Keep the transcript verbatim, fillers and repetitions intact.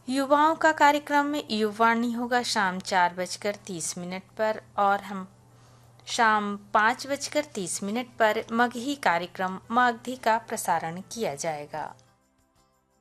युवाओं का कार्यक्रम में युवावाणी होगा शाम चार बजकर तीस मिनट पर और हम शाम पाँच बजकर तीस मिनट पर मगही कार्यक्रम मगधी का प्रसारण किया जाएगा।